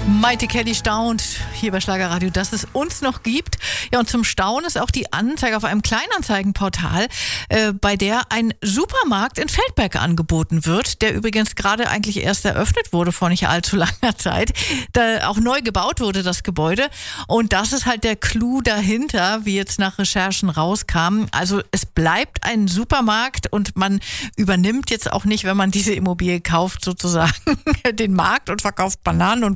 Maite Kelly staunt hier bei Schlagerradio, dass es uns noch gibt. Ja, und zum Staunen ist auch die Anzeige auf einem Kleinanzeigenportal, bei der ein Supermarkt in Feldberg angeboten wird, der übrigens gerade eigentlich erst eröffnet wurde vor nicht allzu langer Zeit. Da auch neu gebaut wurde, das Gebäude. Und das ist halt der Clou dahinter, wie jetzt nach Recherchen rauskam. Also es bleibt ein Supermarkt und man übernimmt jetzt auch nicht, wenn man diese Immobilie kauft, sozusagen den Markt und verkauft Bananen und